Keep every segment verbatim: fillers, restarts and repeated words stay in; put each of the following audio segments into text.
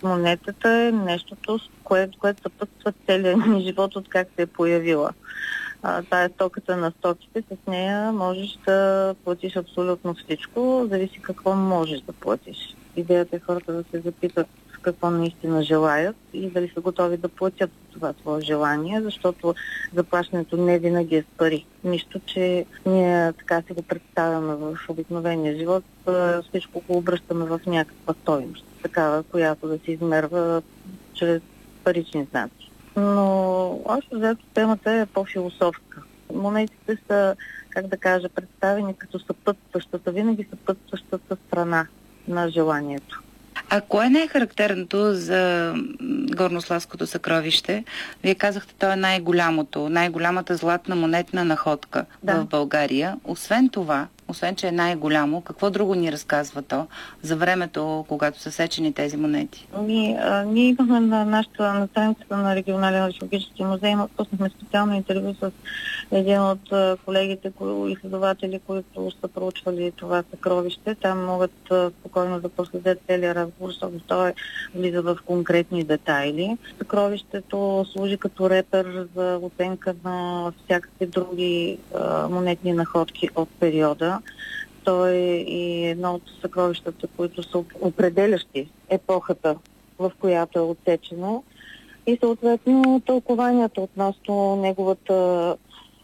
Монетата е нещото, което, което съпътства целия ни живот, от как се е появила. А, тая стоката на стоките, с нея можеш да платиш абсолютно всичко, зависи какво можеш да платиш. Идеята е хората да се запитат какво наистина желаят и дали са готови да платят това свое желание, защото заплащането не винаги е с пари. Нищо, че ние така си го представяме в обикновения живот, всичко го обръщаме в някаква стойност, такава, която да се измерва чрез парични знаци. Но още взето темата е по-философска. Монетите са, как да кажа, представени като съпътстващата, винаги съпътстващата страна на желанието. А кое е най-характерното за Горнославското съкровище? Вие казахте, то е най-голямото, най-голямата златна монетна находка да. в България. Освен това, освен че е най-голямо, какво друго ни разказва то за времето, когато са сечени тези монети? Ние, а, ние имахме на нашата на страницата на Регионален археологически музей, пуснахме специално интервю с един от а, колегите, кои, изследователи, които са проучвали това съкровище. Там могат а, спокойно да последят целият разговор, защото той влиза в конкретни детайли. Съкровището служи като репер за оценка на всякакви други а, монетни находки от периода. То е и едно от съкровищата, които са определящи епохата, в която е отсечено, и съответно тълкованията относно неговата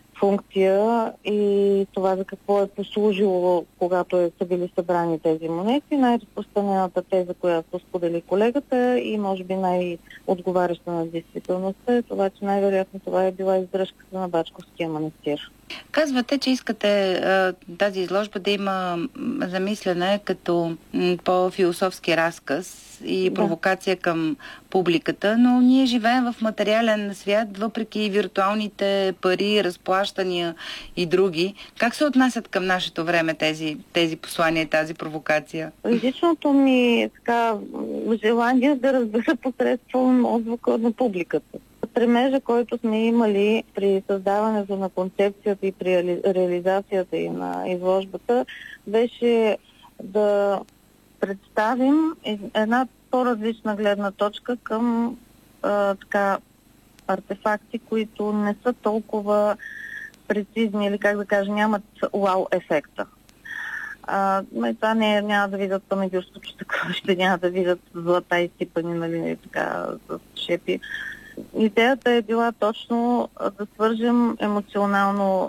функция и това за какво е послужило, когато е, са били събрани тези монети. Най-разпространената теза, която сподели колегата и може би най-отговаряща на действителността, е това, че най-вероятно това е била издръжката на Бачковския манастир. Казвате, че искате а, тази изложба да има замислене като м, по-философски разказ и провокация да. към публиката, но ние живеем в материален свят, въпреки виртуалните пари, разплащания и други. Как се отнасят към нашето време тези, тези послания и тази провокация? Личното ми така, желание да разбера посредством отзвука на публиката. Стремежа, който сме имали при създаването на концепцията и при реализацията и на изложбата, беше да представим една по-различна гледна точка към а, така, артефакти, които не са толкова прецизни или, как да кажа, нямат уау ефекта. А, това не, няма да видят панагюрското съкровище, няма да видят злата изсипани, нали, така, с шепи. Идеята е била точно да свържем емоционално